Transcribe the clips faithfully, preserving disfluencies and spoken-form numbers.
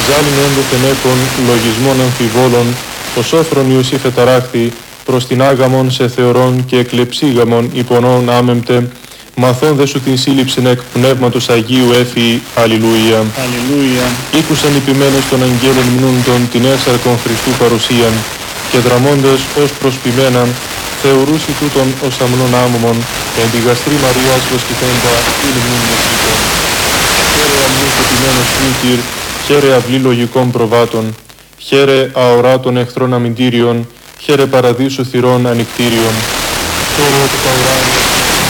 εξάλλην ένδοθεν έκον λογισμών αμφιβόλων, ο σόφρον Ιωσήφ εταράχθη, προς την άγαμον σε θεωρών και εκλεψίγαμον υπονών άμεμπτε, μαθών δε σου την σύλληψην εκ Πνεύματος Αγίου έφη, Αλληλούια. Αλληλούια. Ήκουσαν υπημένες των αγγέλων μνούντων την έξαρκον Χριστού παρουσίαν, και δραμώντες ως προσποιμέναν, θεωρούσι τούτον ως αμνών άμωμον, εν τη γαστρή Μαριάς προσκυθέντα την μνούντες λοιπόν. Χαίρε αμνούς επιμένος πλούτυρ, χαίρε αυλή λογικών προβάτων, χαίρε αοράτων εχθρών αμυντήριων, χαίρε παραδείσου θυρών ανοιχτήριων, χαίρε ότι τα ουράνια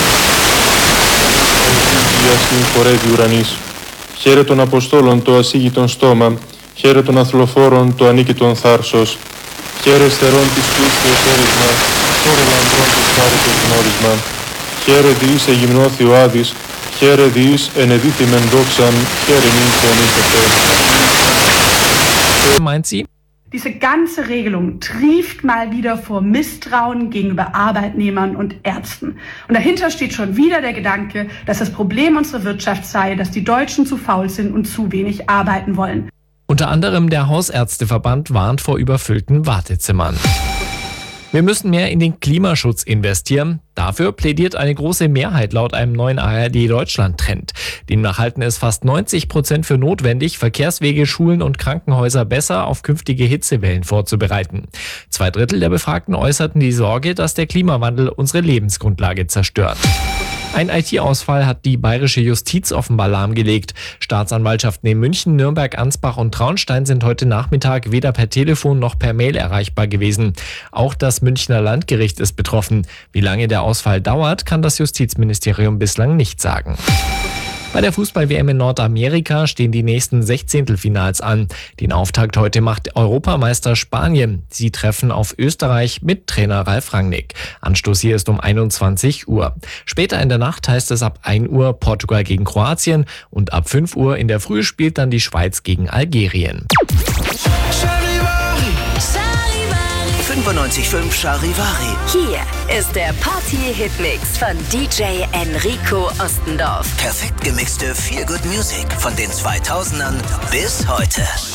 χορεύει ουρανής. Χαίρε των Αποστόλων το ασίγητον στόμα, χαίρε των αθλοφόρων το ανίκητον θάρσος, χαίρε στερών της πίστεως έρισμα, χαίρε λαμπρών της χάριτος γνώρισμα, χαίρε διείς εγυμνώθη ο Άδης, χαίρε διείς ενεδίθημεν δόξαν, χαίρε νυν και ανήθετε. Diese ganze Regelung trieft mal wieder vor Misstrauen gegenüber Arbeitnehmern und Ärzten. Und dahinter steht schon wieder der Gedanke, dass das Problem unserer Wirtschaft sei, dass die Deutschen zu faul sind und zu wenig arbeiten wollen. Unter anderem der Hausärzteverband warnt vor überfüllten Wartezimmern. Wir müssen mehr in den Klimaschutz investieren. Dafür plädiert eine große Mehrheit laut einem neuen A R D-Deutschland-Trend. Demnach halten es fast neunzig Prozent für notwendig, Verkehrswege, Schulen und Krankenhäuser besser auf künftige Hitzewellen vorzubereiten. Zwei Drittel der Befragten äußerten die Sorge, dass der Klimawandel unsere Lebensgrundlage zerstört. Ein I T-Ausfall hat die bayerische Justiz offenbar lahmgelegt. Staatsanwaltschaften in München, Nürnberg, Ansbach und Traunstein sind heute Nachmittag weder per Telefon noch per Mail erreichbar gewesen. Auch das Münchner Landgericht ist betroffen. Wie lange der Ausfall dauert, kann das Justizministerium bislang nicht sagen. Bei der Fußball-W M in Nordamerika stehen die nächsten Sechzehntelfinals an. Den Auftakt heute macht Europameister Spanien. Sie treffen auf Österreich mit Trainer Ralf Rangnick. Anstoß hier ist um einundzwanzig Uhr. Später in der Nacht heißt es ab ein Uhr Portugal gegen Kroatien und ab fünf Uhr in der Früh spielt dann die Schweiz gegen Algerien. fünfundneunzig Komma fünf Charivari. Hier ist der Party-Hitmix von D J Enrico Ostendorf. Perfekt gemixte Feel-Good Music von den zweitausendern bis heute.